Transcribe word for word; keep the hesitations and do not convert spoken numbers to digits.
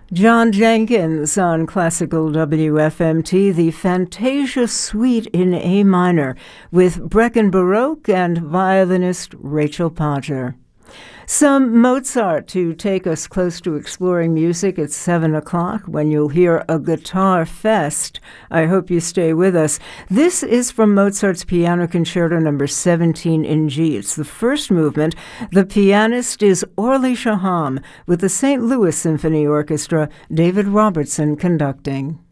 John Jenkins on Classical W F M T, the Fantasia Suite in A minor with Breckin Baroque and violinist Rachel Podger. Some Mozart to take us close to exploring music at seven o'clock when you'll hear a guitar fest. I hope you stay with us. This is from Mozart's Piano Concerto number seventeen in G. It's the first movement. The pianist is Orly Shaham with the Saint Louis Symphony Orchestra, David Robertson conducting.